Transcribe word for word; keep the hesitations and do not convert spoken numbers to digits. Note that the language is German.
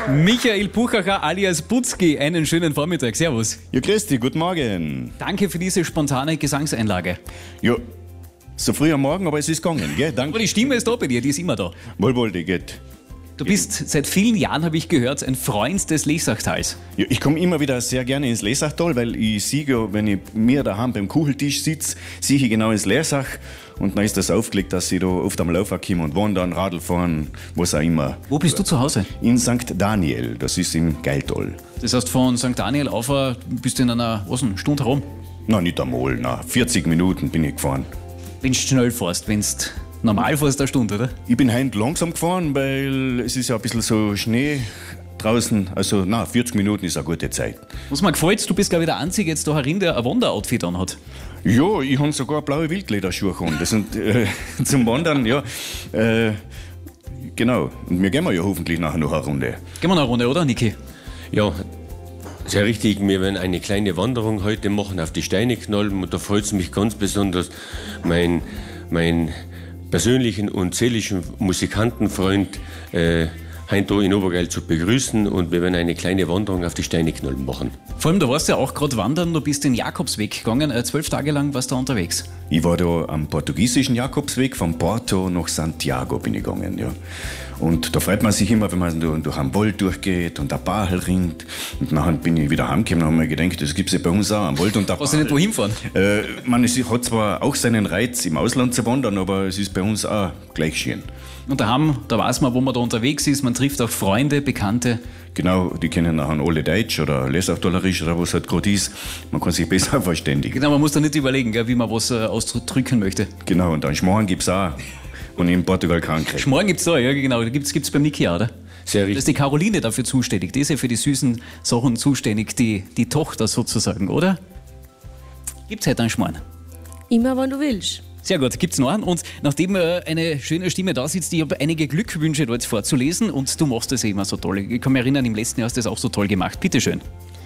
Michael Puchacher alias Butzki, einen schönen Vormittag. Servus. Ja, grüß dich, guten Morgen. Danke für diese spontane Gesangseinlage. Ja, so früh am Morgen, aber es ist gegangen, gell? Danke. Aber die Stimme ist da bei dir, die ist immer da. Wohl, wohl, die geht. Du bist seit vielen Jahren, habe ich gehört, ein Freund des Lesachtals. Ja, ich komme immer wieder sehr gerne ins Lesachtal, weil ich sehe ja, wenn ich mir daheim beim Kucheltisch sitze, sehe ich genau ins Lesach. Und dann ist das aufgelegt, dass ich da oft am Laufen komme und wandern, Radl fahren, was auch immer. Wo bist du zu Hause? In Sankt Daniel, das ist im Geiltal. Das heißt, von Sankt Daniel auf äh, bist du in einer was, eine Stunde herum. Na, nicht einmal, na, vierzig Minuten bin ich gefahren. Wenn du schnell fährst, wenn du normal fährst, eine Stunde, oder? Ich bin heute langsam gefahren, weil es ist ja ein bisschen so Schnee draußen. Also, na, vierzig Minuten ist eine gute Zeit. Was mir gefällt, du bist, glaube ich, der Einzige jetzt da herin, der ein Wanderoutfit anhat. Ja, ich habe sogar blaue Wildlederschuhe an. Das sind äh, zum Wandern, ja. Äh, genau. Und wir gehen ja hoffentlich nachher noch eine Runde. Gehen wir noch eine Runde, oder, Niki? Ja, sehr richtig. Wir werden eine kleine Wanderung heute machen auf die Steineknollen. Und da freut es mich ganz besonders, mein, mein persönlichen und seelischen Musikantenfreund äh, heute in Obergeil zu begrüßen. Und wir werden eine kleine Wanderung auf die Steineknollen machen. Vor allem, du warst ja auch gerade wandern, du bist den Jakobsweg gegangen. Äh, zwölf Tage lang warst du da unterwegs. Ich war da am portugiesischen Jakobsweg, von Porto nach Santiago bin ich gegangen, ja. Und da freut man sich immer, wenn man durch einen Wald durchgeht und ein Bachel rinnt. Und nachher bin ich wieder heimgekommen und habe mir gedacht, das gibt es ja bei uns auch, am Wald und ein Brauchst du nicht wohin fahren? Äh, man, es hat zwar auch seinen Reiz, im Ausland zu wandern, aber es ist bei uns auch gleich schön. Und daheim, da weiß man, wo man da unterwegs ist, man trifft auch Freunde, Bekannte. Genau, die kennen nachher alle Deutsch oder Lesachtalerisch oder was halt gerade ist. Man kann sich besser verständigen. Genau, man muss da nicht überlegen, gell, wie man was äh, ausdrücken möchte. Genau, und dann Schmarrn gibt es auch. Und in Portugal Krankheit. Schmarrn gibt es da, ja genau, da gibt es beim Niki auch, oder? Sehr Da richtig. ist die Caroline dafür zuständig, die ist ja für die süßen Sachen zuständig, die, die Tochter sozusagen, oder? Gibt's heute einen Schmarrn? Immer, wenn du willst. Sehr gut, gibt's noch einen. Und nachdem äh, eine schöne Stimme da sitzt, ich habe einige Glückwünsche da jetzt vorzulesen und du machst das ja immer so toll. Ich kann mich erinnern, im letzten Jahr hast du das auch so toll gemacht. Bitte schön.